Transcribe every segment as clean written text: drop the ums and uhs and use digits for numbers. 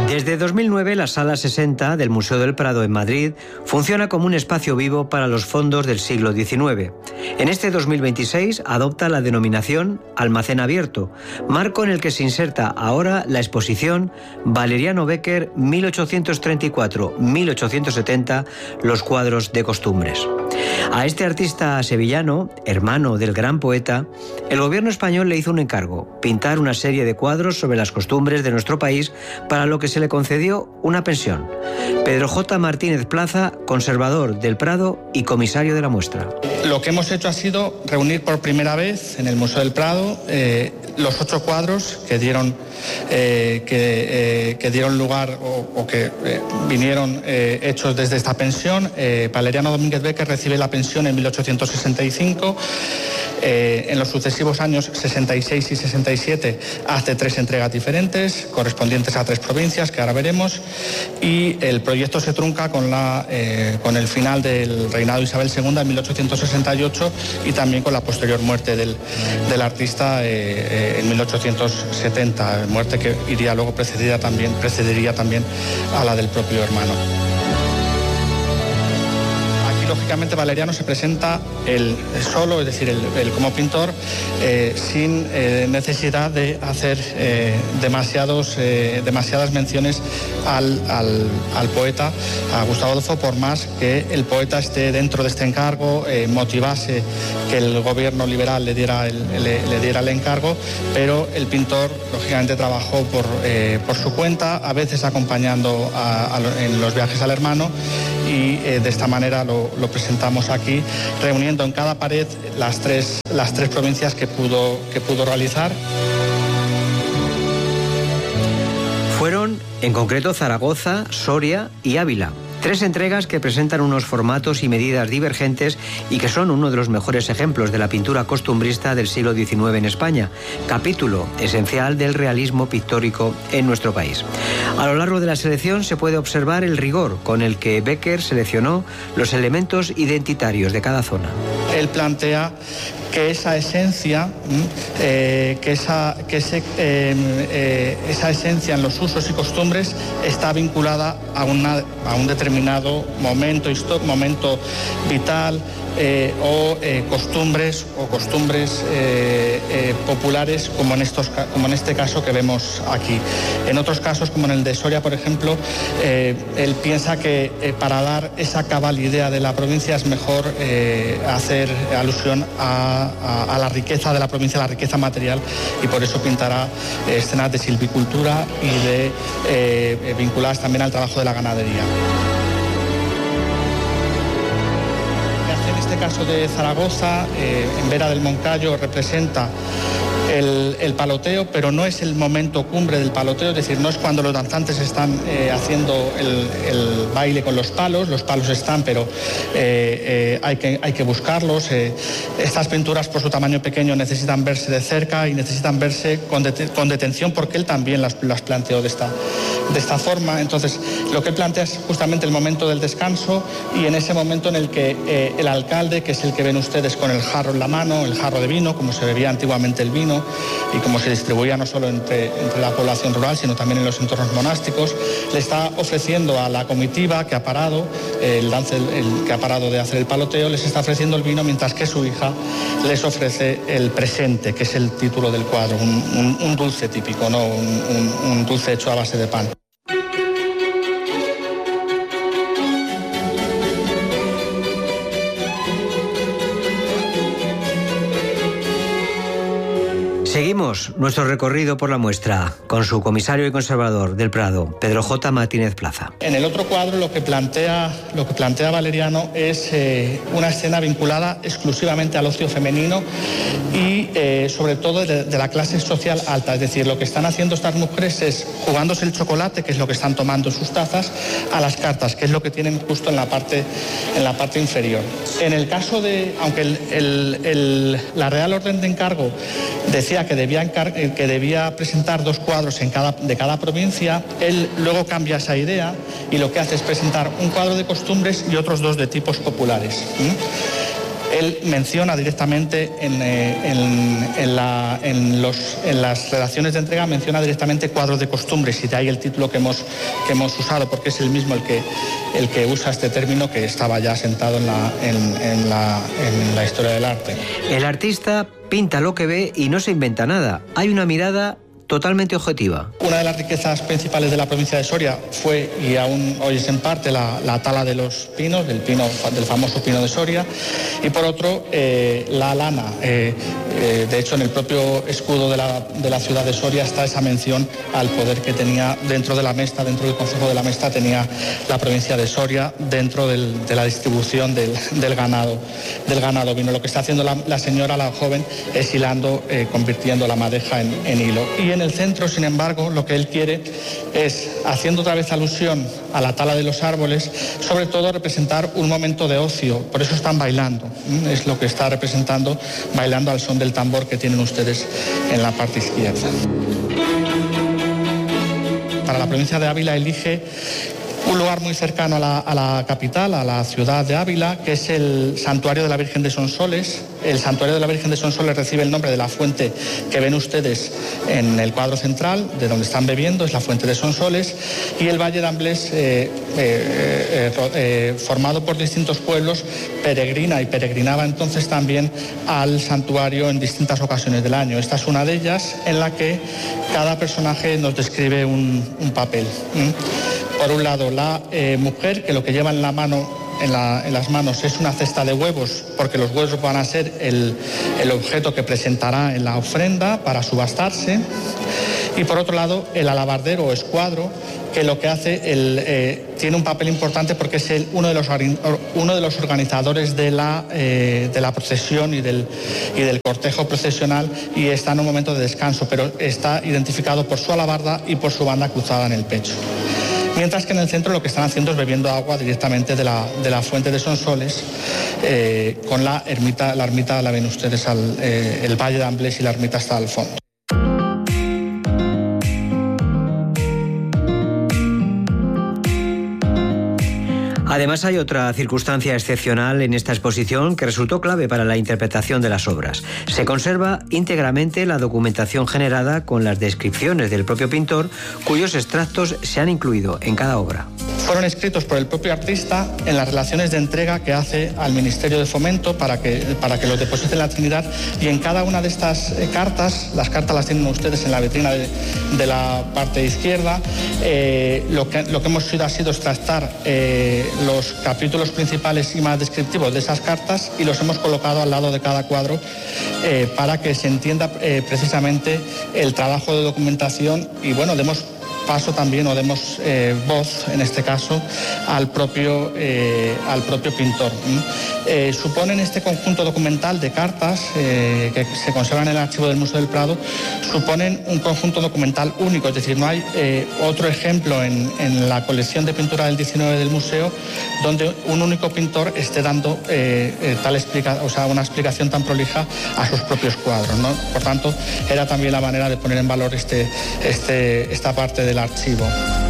Desde 2009, la Sala 60 del Museo del Prado en Madrid funciona como un espacio vivo para los fondos del siglo XIX. En este 2026 adopta la denominación Almacén Abierto, marco en el que se inserta ahora la exposición Valeriano Becker 1834-1870, los cuadros de costumbres. A este artista sevillano, hermano del gran poeta, el gobierno español le hizo un encargo: pintar una serie de cuadros sobre las costumbres de nuestro país, para lo que se le concedió una pensión. Pedro J. Martínez Plaza, conservador del Prado y comisario de la muestra. Lo que hemos hecho ha sido reunir por primera vez en el Museo del Prado los 8 cuadros que dieron lugar o que vinieron hechos desde esta pensión. Valeriano Domínguez Becker recibe la pensión en 1865. En los sucesivos años 66 y 67 hace 3 entregas diferentes, correspondientes a 3 provincias, que ahora veremos, y el proyecto se trunca con el final del reinado de Isabel II en 1868 y también con la posterior muerte del artista en 1870, muerte que iría luego precedería también a la del propio hermano. Lógicamente Valeriano se presenta él solo, es decir, él como pintor, sin necesidad de hacer demasiadas menciones al poeta, a Gustavo Adolfo, por más que el poeta esté dentro de este encargo, motivase que el gobierno liberal le diera el encargo, pero el pintor lógicamente trabajó por su cuenta, a veces acompañando en los viajes al hermano, y de esta manera lo presentamos aquí, reuniendo en cada pared las tres provincias que pudo realizar. Fueron, en concreto, Zaragoza, Soria y Ávila. 3 entregas que presentan unos formatos y medidas divergentes y que son uno de los mejores ejemplos de la pintura costumbrista del siglo XIX en España, capítulo esencial del realismo pictórico en nuestro país. A lo largo de la selección se puede observar el rigor con el que Becker seleccionó los elementos identitarios de cada zona. Él plantea que esa esencia, esa esencia en los usos y costumbres está vinculada a un determinado momento vital, o costumbres populares, como en este caso que vemos aquí. En otros casos, como en el de Soria, por ejemplo, él piensa que para dar esa cabal idea de la provincia es mejor hacer alusión a la riqueza de la provincia, la riqueza material, y por eso pintará escenas de silvicultura y vinculadas también al trabajo de la ganadería. En este caso de Zaragoza, en Vera del Moncayo, representa el paloteo, pero no es el momento cumbre del paloteo, es decir, no es cuando los danzantes están haciendo el baile con los palos están, pero hay que buscarlos. Estas pinturas, por su tamaño pequeño, necesitan verse de cerca y necesitan verse con detención, porque él también las planteó de esta forma. Entonces, lo que él plantea es justamente el momento del descanso, y en ese momento en el que el alcalde, que es el que ven ustedes con el jarro en la mano, el jarro de vino, como se bebía antiguamente el vino, y como se distribuía no solo entre la población rural, sino también en los entornos monásticos, le está ofreciendo a la comitiva que ha parado, que ha parado de hacer el paloteo, les está ofreciendo el vino, mientras que su hija les ofrece el presente, que es el título del cuadro, un dulce típico, ¿no? Un dulce hecho a base de pan. Seguimos nuestro recorrido por la muestra con su comisario y conservador del Prado, Pedro J. Martínez Plaza. En el otro cuadro lo que plantea Valeriano es una escena vinculada exclusivamente al ocio femenino y sobre todo de la clase social alta. Es decir, lo que están haciendo estas mujeres es jugándose el chocolate, que es lo que están tomando en sus tazas, a las cartas, que es lo que tienen justo en la parte inferior. En el caso de, aunque la Real Orden de Encargo decía que debía presentar 2 cuadros de cada provincia, él luego cambia esa idea y lo que hace es presentar un cuadro de costumbres y otros 2 de tipos populares. Él menciona directamente en las redacciones de entrega, menciona directamente cuadros de costumbres, y de ahí el título que hemos usado, porque es el mismo el que usa este término, que estaba ya asentado en la historia del arte. El artista pinta lo que ve y no se inventa nada. Hay una mirada totalmente objetiva. Una de las riquezas principales de la provincia de Soria fue, y aún hoy es en parte, la tala de los pinos, del famoso pino de Soria, y por otro la lana. De hecho, en el propio escudo de la ciudad de Soria está esa mención al poder que tenía dentro de la Mesta, dentro del Concejo de la Mesta, tenía la provincia de Soria dentro de la distribución del ganado vino. Lo que está haciendo la señora, la joven, es hilando, convirtiendo la madeja en hilo. Y en el centro, sin embargo, lo que él quiere es, haciendo otra vez alusión a la tala de los árboles, sobre todo representar un momento de ocio. Por eso están bailando. Es lo que está representando, bailando al son del tambor que tienen ustedes en la parte izquierda. Para la provincia de Ávila elige un lugar muy cercano a la capital, a la ciudad de Ávila, que es el Santuario de la Virgen de Sonsoles. El Santuario de la Virgen de Sonsoles recibe el nombre de la fuente que ven ustedes en el cuadro central, de donde están bebiendo, es la fuente de Sonsoles, y el Valle de Amblés, formado por distintos pueblos, peregrina y peregrinaba entonces también al santuario en distintas ocasiones del año. Esta es una de ellas, en la que cada personaje nos describe un papel. Por un lado, la mujer, que lo que lleva en las manos es una cesta de huevos, porque los huevos van a ser el objeto que presentará en la ofrenda para subastarse. Y por otro lado, el alabardero o escuadro, que lo que hace, tiene un papel importante porque es uno de los organizadores de la procesión y del cortejo procesional, y está en un momento de descanso, pero está identificado por su alabarda y por su banda cruzada en el pecho. Mientras que en el centro lo que están haciendo es bebiendo agua directamente de la fuente de Sonsoles, con la ermita la ven ustedes, el Valle de Amblés, y la ermita está al fondo. Además, hay otra circunstancia excepcional en esta exposición que resultó clave para la interpretación de las obras. Se conserva íntegramente la documentación generada con las descripciones del propio pintor, cuyos extractos se han incluido en cada obra. Fueron escritos por el propio artista en las relaciones de entrega que hace al Ministerio de Fomento para que los deposite en la Trinidad, y en cada una de estas cartas, las cartas las tienen ustedes en la vitrina de la parte izquierda, lo que hemos ha sido extractar los capítulos principales y más descriptivos de esas cartas, y los hemos colocado al lado de cada cuadro para que se entienda precisamente el trabajo de documentación, y bueno, demos paso también, o demos voz, en este caso, al propio pintor. Suponen este conjunto documental de cartas que se conservan en el archivo del Museo del Prado, suponen un conjunto documental único, es decir, no hay otro ejemplo en la colección de pintura del 19 del museo donde un único pintor esté dando una explicación tan prolija a sus propios cuadros, ¿no? Por tanto, era también la manera de poner en valor esta parte del archivo.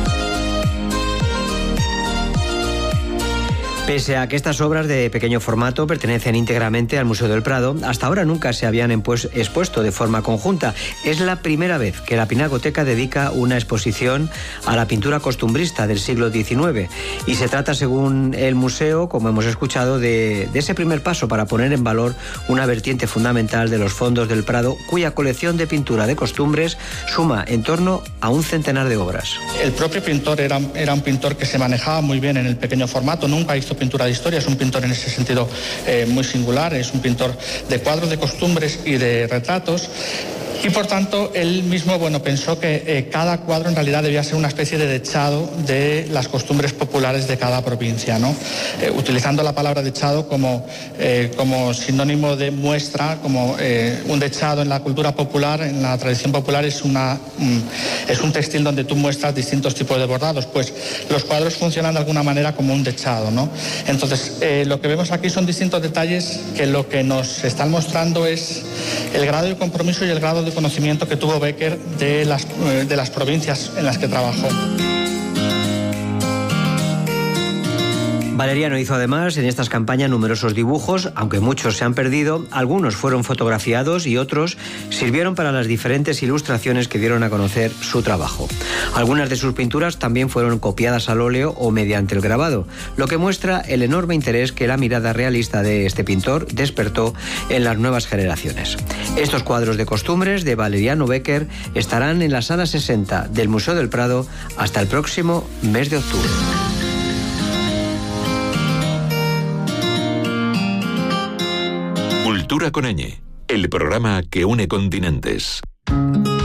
Pese a que estas obras de pequeño formato pertenecen íntegramente al Museo del Prado, hasta ahora nunca se habían expuesto de forma conjunta. Es la primera vez que la Pinacoteca dedica una exposición a la pintura costumbrista del siglo XIX, y se trata, según el museo, como hemos escuchado, de ese primer paso para poner en valor una vertiente fundamental de los fondos del Prado, cuya colección de pintura de costumbres suma en torno a un centenar de obras. El propio pintor era un pintor que se manejaba muy bien en el pequeño formato, nunca hizo pintura de historia, es un pintor en ese sentido muy singular, es un pintor de cuadros de costumbres y de retratos. Y por tanto, él mismo pensó que cada cuadro en realidad debía ser una especie de dechado de las costumbres populares de cada provincia, ¿no? Utilizando la palabra dechado como sinónimo de muestra, como un dechado en la cultura popular, en la tradición popular, es un textil donde tú muestras distintos tipos de bordados. Pues los cuadros funcionan de alguna manera como un dechado, ¿no? Entonces, lo que vemos aquí son distintos detalles que lo que nos están mostrando es el grado de compromiso y el grado de conocimiento que tuvo Becker de las provincias en las que trabajó. Valeriano hizo además en estas campañas numerosos dibujos, aunque muchos se han perdido, algunos fueron fotografiados y otros sirvieron para las diferentes ilustraciones que dieron a conocer su trabajo. Algunas de sus pinturas también fueron copiadas al óleo o mediante el grabado, lo que muestra el enorme interés que la mirada realista de este pintor despertó en las nuevas generaciones. Estos cuadros de costumbres de Valeriano Becker estarán en la Sala 60 del Museo del Prado hasta el próximo mes de octubre. Cultura con ñ, el programa que une continentes.